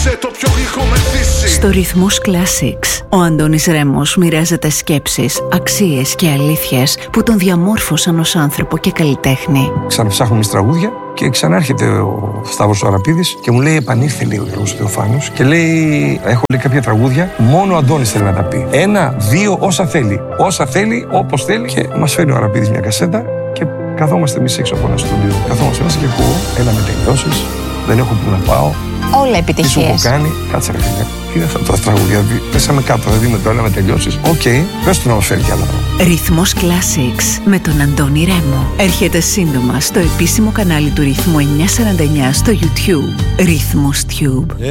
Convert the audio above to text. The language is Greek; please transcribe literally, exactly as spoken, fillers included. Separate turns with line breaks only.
Γέμισε το πιο γλυκό με δύση.
Στο Ρυθμούς Classics, ο Αντώνης Ρέμος μοιράζεται σκέψεις, αξίες και αλήθειες που τον διαμόρφωσαν ως άνθρωπο και καλλιτέχνη.
Ξαναψάχνουμε τις τραγούδια και ξανάρχεται ο Σταύρος ο Αραπίδης και μου λέει: επανήλθε, λέει, ο Γιώργος Θεοφάνους και λέει: έχω, λέει, κάποια τραγούδια, μόνο ο Αντώνης θέλει να τα πει. Ένα, δύο, όσα θέλει. Όσα θέλει, όπως θέλει. Και μας φέρνει ο Αραπίδης μια κασέτα και καθόμαστε εμείς έξω από ένα στούντιο. Καθόμαστε μέσα και ακούω: έλα με τελειώσεις, δεν έχω που να πάω.
Όλα επιτυχίες.
Τι σου έχω κάνει, κάτσε ρε φίλε. Τι είναι αυτά τα τραγούδια, πέσαμε κάτω, δηλαδή με το έλα με τελειώσεις. Οκ, okay, πες του να μας φέρει κι άλλα πράγματα.
Ρυθμός Classics με τον Αντώνη Ρέμο. Έρχεται σύντομα στο επίσημο κανάλι του Ρυθμού εννιακόσια σαράντα εννιά στο YouTube. Ρυθμός Tube.